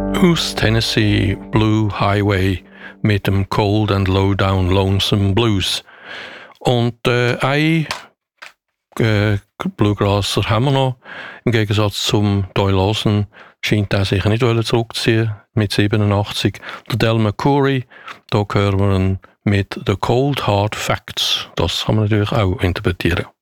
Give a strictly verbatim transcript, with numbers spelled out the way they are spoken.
Aus Tennessee Blue Highway mit dem Cold and Low Down Lonesome Blues. Und äh, ein äh, Bluegrasser haben wir noch. Im Gegensatz zum Doyle Lawson scheint er sich nicht zurückziehen mit siebenundachtzig. Der Del McCoury, da hören wir ihn mit The Cold Hard Facts. Das kann man natürlich auch interpretieren.